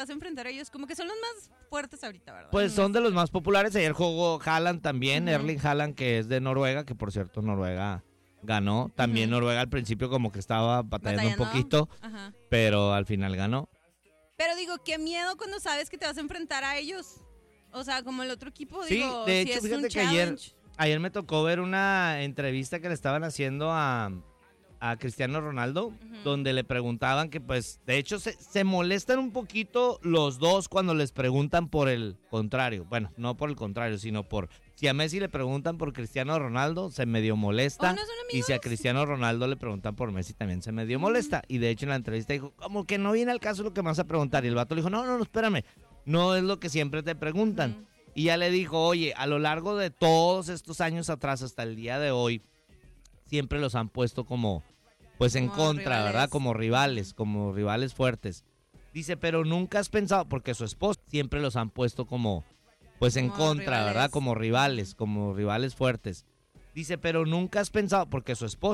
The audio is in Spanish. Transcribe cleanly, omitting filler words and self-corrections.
vas a enfrentar a ellos, como que son los más fuertes ahorita, ¿verdad? Pues son de los más populares. Ayer jugó Haaland también, Ujú. Erling Haaland, que es de Noruega, que por cierto Noruega ganó. También Ujú. Noruega al principio como que estaba batallando un Batallando. poquito, Ajá. pero al final ganó. Pero digo, qué miedo cuando sabes que te vas a enfrentar a ellos. O sea, como el otro equipo, Sí, digo, de si hecho, es un fíjate que challenge. ayer me tocó ver una entrevista que le estaban haciendo a Cristiano Ronaldo, donde le preguntaban que pues, de hecho se molestan un poquito los dos cuando les preguntan por el contrario. Bueno, no por el contrario, sino por, si a Messi le preguntan por Cristiano Ronaldo, se medio molesta. ¿Oh, no son Y si a amigos? Cristiano Ronaldo le preguntan por Messi, también se medio molesta. Y de hecho en la entrevista dijo, como que no viene al caso lo que me vas a preguntar. Y el vato le dijo, no, espérame, no es lo que siempre te preguntan. Ujú. Y ya le dijo, oye, a lo largo de todos estos años atrás hasta el día de hoy, siempre los han puesto como, pues en Como contra, rivales. ¿verdad? Como rivales fuertes. Dice, pero nunca has pensado, porque su esposo siempre los han puesto como, pues en Como contra, ¿verdad? rivales. Como rivales fuertes. Dice, pero nunca has pensado, porque su esposo